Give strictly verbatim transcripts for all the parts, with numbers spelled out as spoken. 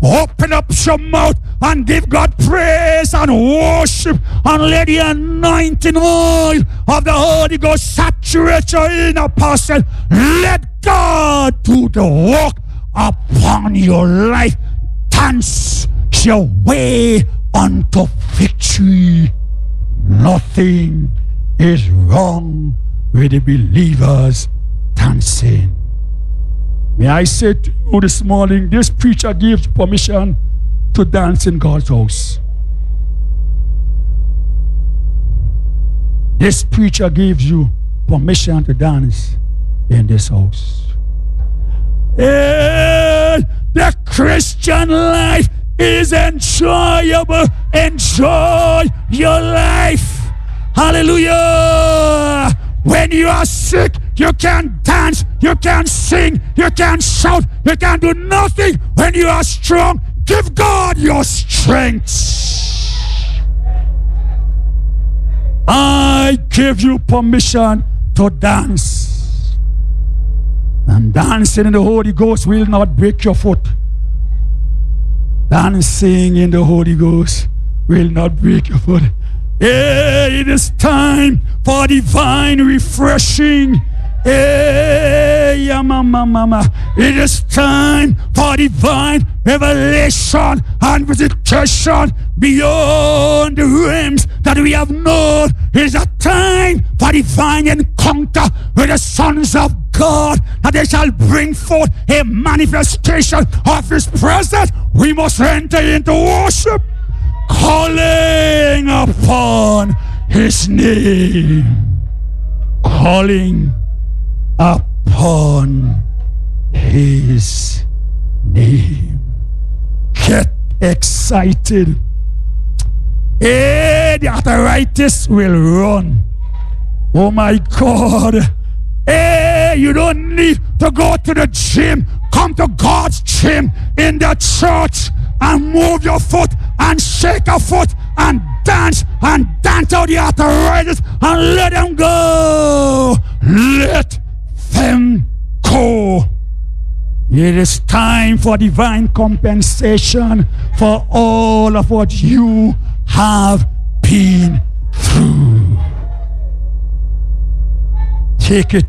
Open up your mouth and give God praise and worship, and let the anointing oil of the Holy Ghost saturate your inner person. Let God do the work upon your life. Dance your way unto victory. Nothing is wrong with the believers dancing. May I say to you this morning, this preacher gives permission to dance in God's house. This preacher gives you permission to dance in this house. Hey, the Christian life is enjoyable. Enjoy your life. Hallelujah. When you are sick, you can dance, you can sing, you can shout, you can do nothing. When you are strong, give God your strength. I give you permission to dance. And dancing in the Holy Ghost will not break your foot. Dancing in the Holy Ghost will not break your foot. Hey, it is time for divine refreshing. Hey, mama, mama. It is time for divine revelation and visitation beyond the realms that we have known. It is a time for divine encounter with the sons of God, that they shall bring forth a manifestation of His presence. We must enter into worship, calling upon His name, calling upon His name. Get excited. Hey, the arthritis will run. Oh my God. Hey, you don't need to go to the gym. Come to God's gym in the church and move your foot and shake a foot and dance and dance out the arthritis and let them go. Let them go. It is time for divine compensation for all of what you have been through. Take it.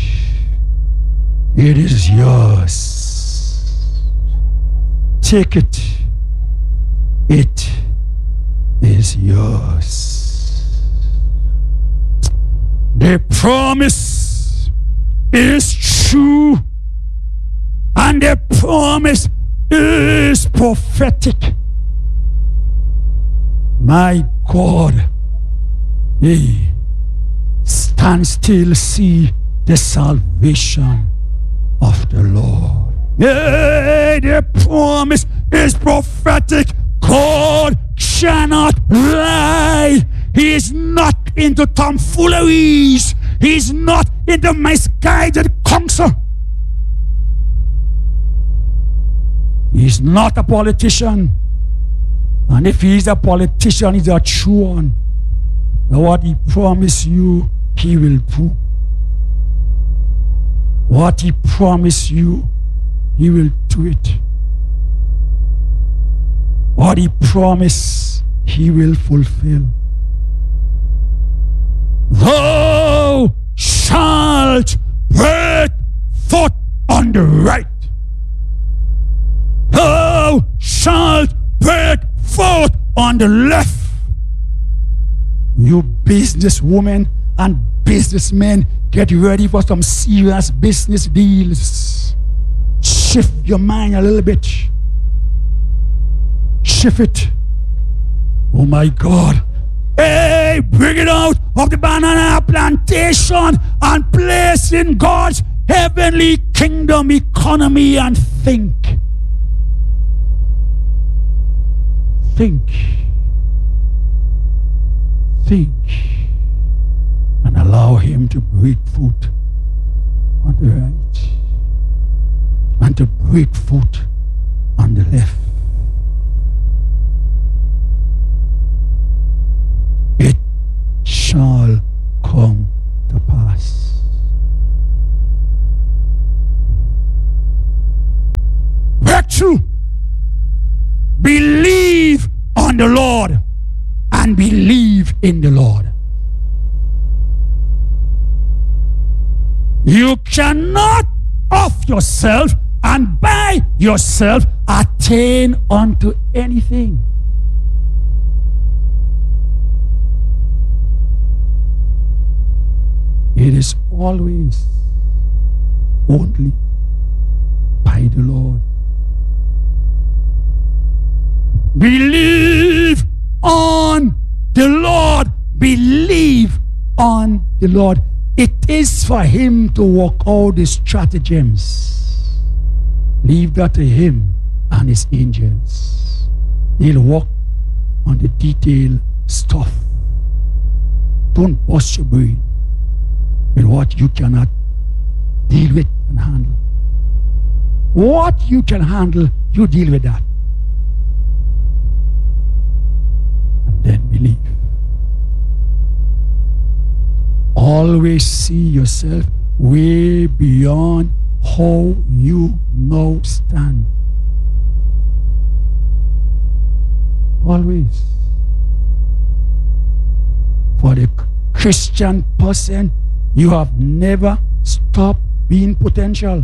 It is yours. Take it. It is yours. The promise is true, and the promise is prophetic. My God, hey, stand still, see the salvation of the Lord. Hey, the promise is prophetic. God cannot lie. He is not into tomfooleries. He is not into misguided counsel. He is not a politician. And if he is a politician, he's a true one. What he promised you, he will do. What he promised you, he will do it. What he promised, he will fulfill. Thou shalt break forth on the right. Thou shalt break forth on the left. You businesswomen and businessmen, get ready for some serious business deals. Shift your mind a little bit. Shift it. Oh my God. Hey, bring it out of the banana plantation and place in God's heavenly kingdom economy and think. Think. Think. And allow him to break foot on the right and to break foot on the left. It shall come to pass. Breakthrough on the Lord and believe in the Lord. You cannot of yourself and by yourself attain unto anything. It is always only by the Lord. Believe on the Lord. Believe on the Lord. It is for him to work out the stratagems. Leave that to him and his angels. They'll work on the detailed stuff. Don't bust your brain with what you cannot deal with and handle. What you can handle, you deal with that. And then believe. Always see yourself way beyond how you now stand. Always. For the Christian person, you have never stopped being potential.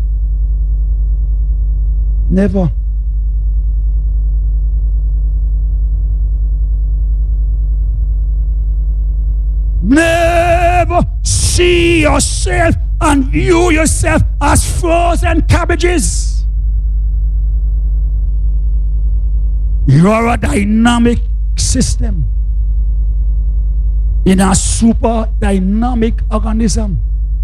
Never. Never see yourself and view yourself as frozen cabbages. You are a dynamic system in a super dynamic organism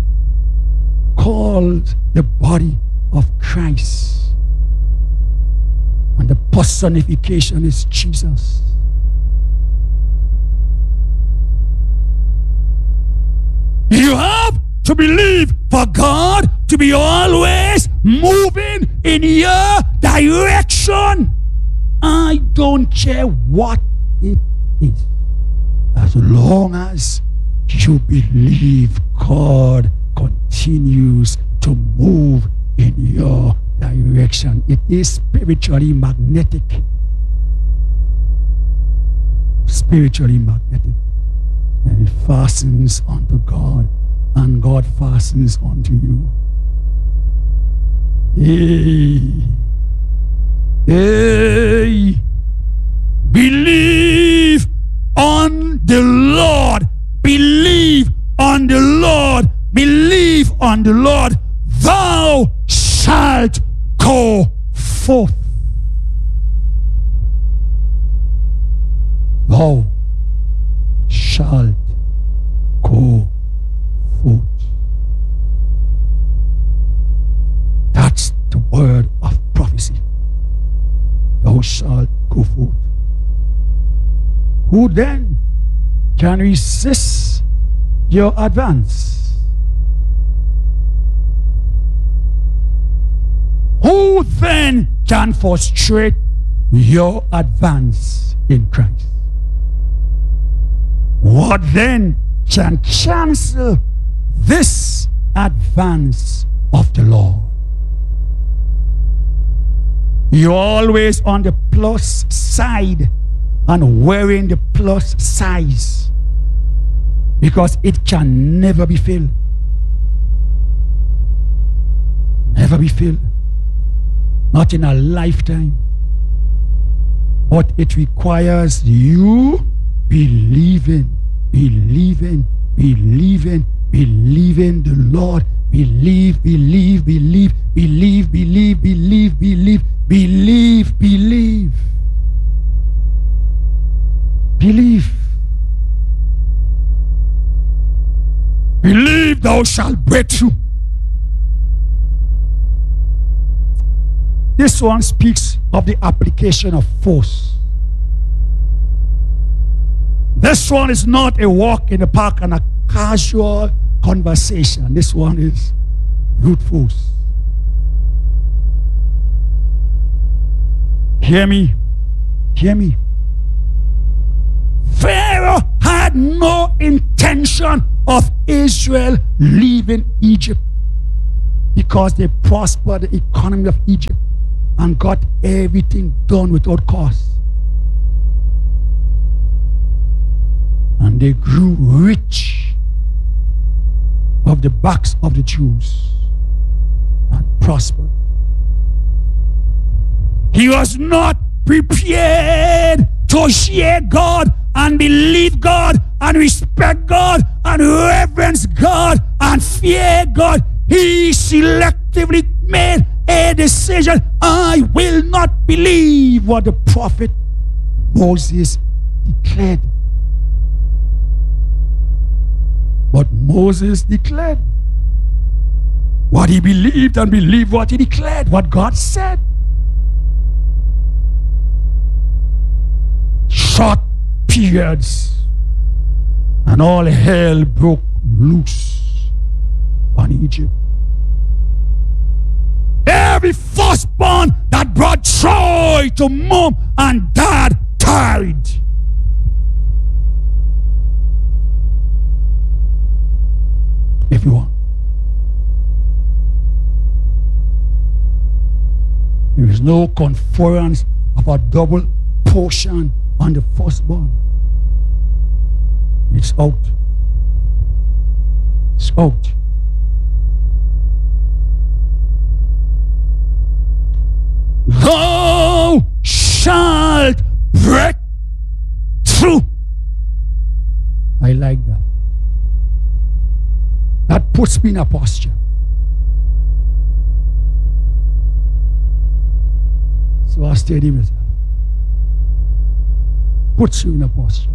called the body of Christ. And the personification is Jesus. You have to believe for God to be always moving in your direction. I don't care what it is, as long as you believe God continues to move in your direction. It is spiritually magnetic. Spiritually magnetic. And it fastens onto God, and God fastens onto you. Hey, hey, believe on the Lord. Believe on the Lord. Believe on the Lord. Thou shalt go forth. Thou shalt go forth. That's the word of prophecy. Thou shalt go forth. Who then can resist your advance? Who then can frustrate your advance in Christ? What then can cancel this advance of the Lord? You're always on the plus side and wearing the plus size, because it can never be filled. Never be filled. Not in a lifetime. But it requires you believing, believing, believing, believing the Lord. Believe, believe, believe, believe, believe, believe, believe, believe, believe. Believe. Believe thou shalt break through. This one speaks of the application of force. This one is not a walk in the park and a casual conversation. This one is brute force. Hear me. Hear me. Pharaoh had no intention of Israel leaving Egypt, because they prospered the economy of Egypt and got everything done without cost. And they grew rich of the backs of the Jews and prospered. He was not prepared to hear God and believe God and respect God and reverence God and fear God. He selectively made a decision. I will not believe what the prophet Moses declared. But Moses declared what he believed and believed what he declared, what God said. Short periods and all hell broke loose on Egypt. Every firstborn that brought joy to mom and dad died. If you want. There is no conference of a double portion on the firstborn. It's out. It's out. Thou shalt break through. I like that. That puts me in a posture. So I steady myself. Puts you in a posture.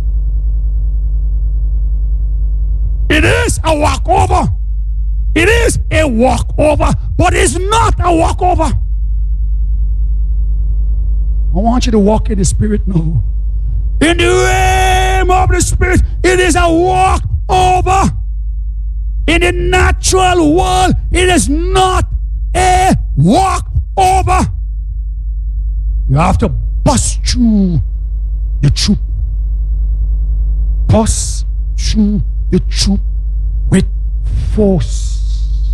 It is a walkover. It is a walkover, but it's not a walkover. I want you to walk in the Spirit now. In the realm of the Spirit, it is a walkover. In the natural world, it is not a walkover. You have to bust through the troop. Bust through the troop with force.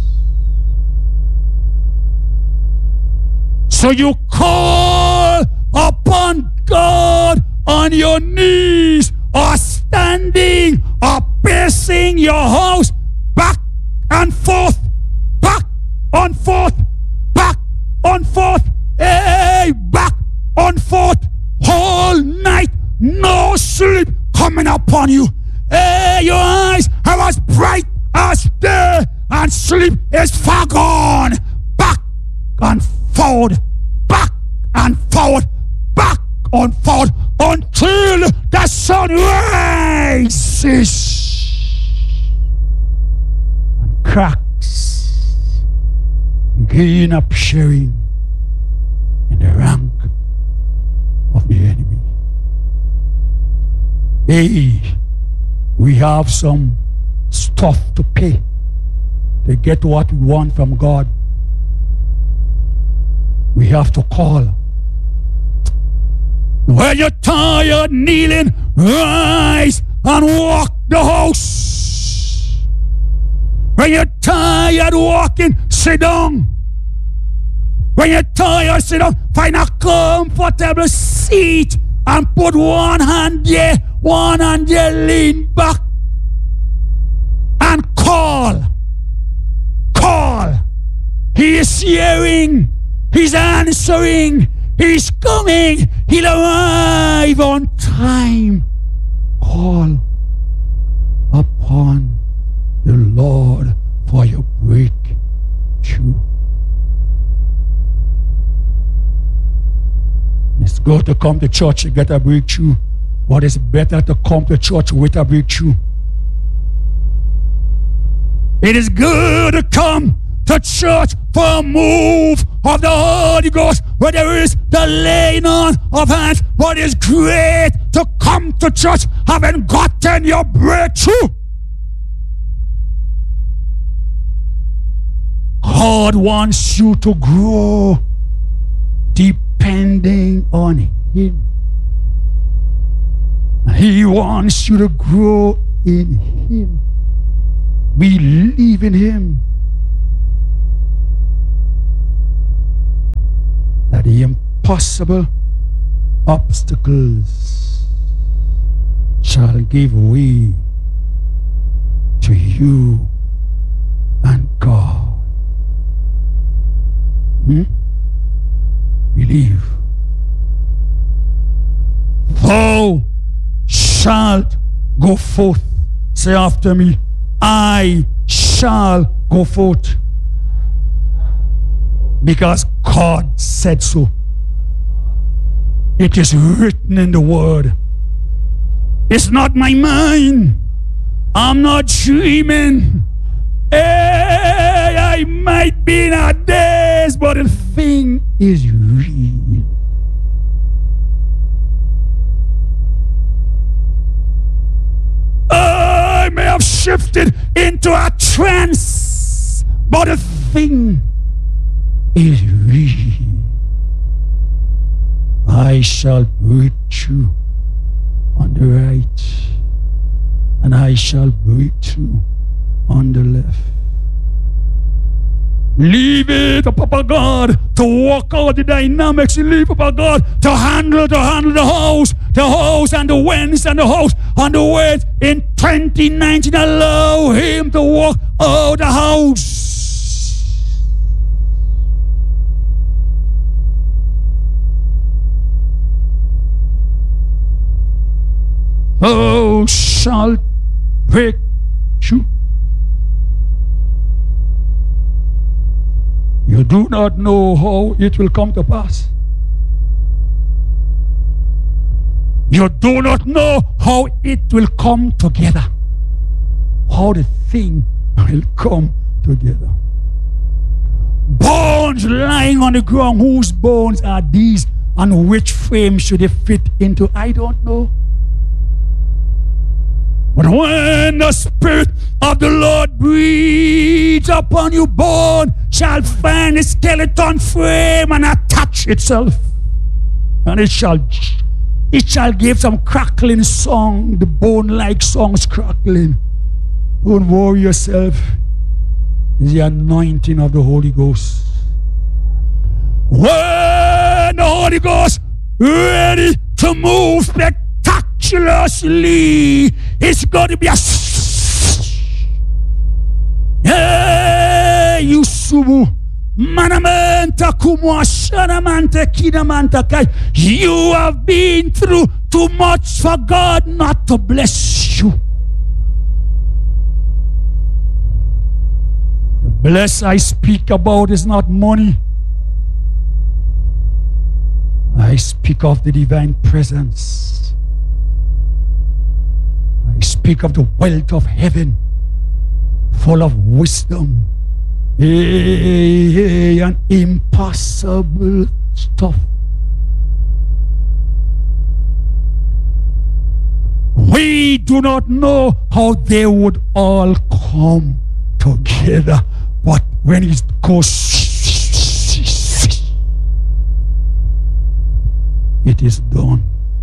So you call upon God on your knees, or standing, or pacing your house, back and forth, back and forth, back and forth, hey, back and forth, whole night, no sleep coming upon you. Hey, your eyes are as bright as day, and sleep is far gone. Back and forward, back and forward, back and forward, until the sun rises. Cracks begin appearing in the rank of the enemy. Hey, we have some stuff to pay to get what we want from God. We have to call. When you're tired kneeling, rise and walk the house. When you're tired walking, sit down. When you're tired, sit down. Find a comfortable seat and put one hand there, one hand there, lean back. And call. Call. He is hearing. He's answering. He's coming. He'll arrive on time. Call upon the Lord for your breakthrough. It's good to come to church to get a breakthrough, but it's better to come to church with a breakthrough. It is good to come to church for a move of the Holy Ghost where there is the laying on of hands, but it's great to come to church having gotten your breakthrough. God wants you to grow depending on Him. He wants you to grow in Him. Believe in Him. That the impossible obstacles shall give way to you and God. Hmm? Believe. Thou shalt go forth. Say after me, I shall go forth. Because God said so. It is written in the word. It's not my mind. I'm not dreaming. Hey, I might be in a daze, but the thing is real. I may have shifted into a trance, but the thing is real. I shall break through on the right, and I shall break through on the left. Leave it up, Papa God, to walk out the dynamics. Leave Papa God to handle, to handle the house, the house and the winds and the house and the weight. In twenty nineteen, allow Him to walk out the house. Thou shalt break through. You do not know how it will come to pass. You do not know how it will come together. How the thing will come together. Bones lying on the ground. Whose bones are these? And which frame should they fit into? I don't know. But when the Spirit of the Lord breathes upon you, bone shall find a skeleton frame and attach itself. And it shall it shall give some crackling song, the bone-like songs crackling. Don't worry yourself. It's the anointing of the Holy Ghost. When the Holy Ghost ready to move spectacularly, it's going to be a hey, Yusubu Manamanta Kumwa Shanamanta Kinamanta Kai. You have been through too much for God not to bless you. The bless I speak about is not money. I speak of the divine presence. I speak of the wealth of heaven, full of wisdom, hey, hey, and impossible stuff. We do not know how they would all come together, but when it goes, it is done.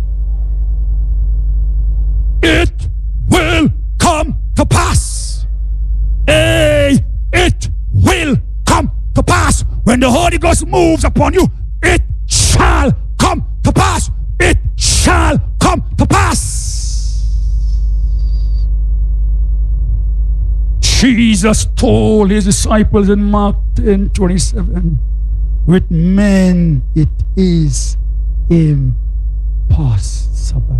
It will come to pass. Hey, it will come to pass. When the Holy Ghost moves upon you, it shall come to pass. It shall come to pass. Jesus told his disciples in Mark ten twenty-seven, with men it is impossible.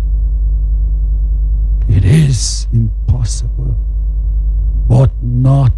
It is impossible, but not